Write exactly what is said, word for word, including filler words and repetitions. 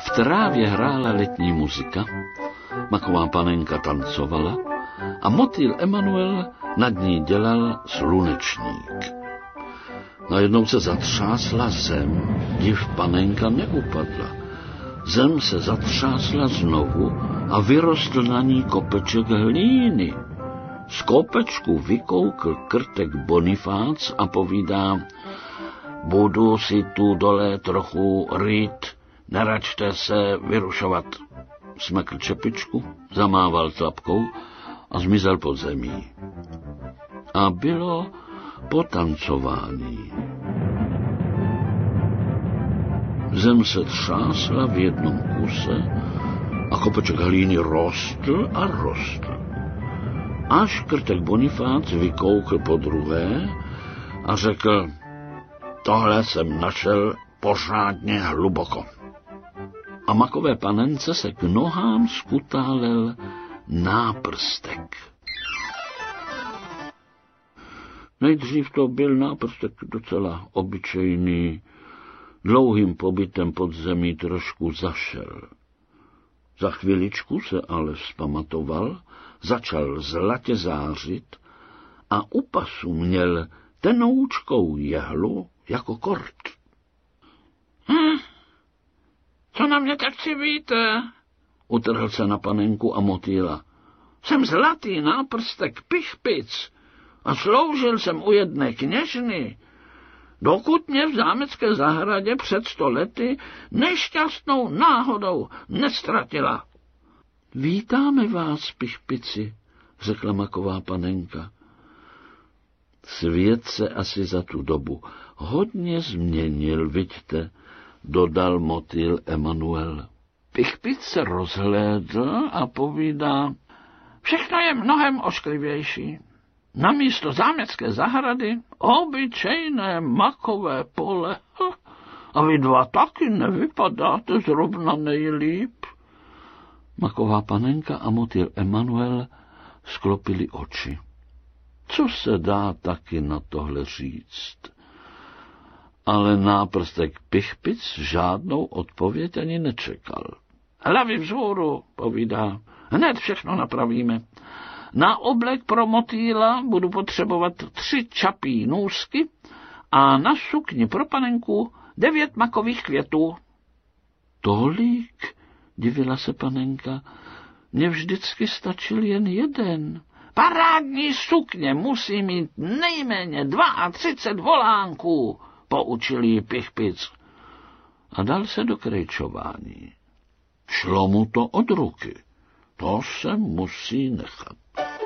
V trávě hrála letní muzika, maková panenka tancovala a motýl Emanuel nad ní dělal slunečník. Najednou se zatřásla zem, div panenka neupadla. Zem se zatřásla znovu a vyrostl na ní kopeček hlíny. Z kopečku vykoukl krtek Bonifác a povídá: budu si tu dole trochu rýt, neračte se vyrušovat. Smekl čepičku, zamával tlapkou a zmizel pod zemí. A bylo potancování. Zem se třásla v jednom kuse a kopeček hlíny rostl a rostl. Až krtek Bonifác vykoukl po druhé a řekl: tohle jsem našel pořádně hluboko. A makové panence se k nohám skutálel náprstek. Nejdřív to byl náprstek docela obyčejný, dlouhým pobytem pod zemí trošku zašel. Za chviličku se ale vzpamatoval, začal zlatě zářit a u pasu měl tenoučkou jehlu jako kort. Hm, co na mě tak civíte? Utrhl se na panenku a motýla. Jsem zlatý náprstek Pichpic a sloužil jsem u jedné kněžny, dokud mě v zámecké zahradě před sto lety nešťastnou náhodou nestratila. Vítáme vás, Pichpici, řekla maková panenka. Svět se asi za tu dobu hodně změnil, viďte, dodal motýl Emanuel. Pichpic se rozhlédl a povídá: všechno je mnohem ošklivější. Namísto zámecké zahrady obyčejné makové pole. A vy dva taky nevypadáte zrovna nejlíp. Maková panenka a motýl Emanuel sklopili oči. Co se dá taky na tohle říct? Ale náprstek Pichpic žádnou odpověď ani nečekal. Hlavy vzhůru, povídá, hned všechno napravíme. Na oblek pro motýla budu potřebovat tři čapí nůžky a na sukni pro panenku devět makových květů. Tolik, divila se panenka, mně vždycky stačil jen jeden. Parádní sukně musí mít nejméně třicet dva volánků, poučil jí Pichpic. A dal se do krejčování. Šlo mu to od ruky. To se musí nechat.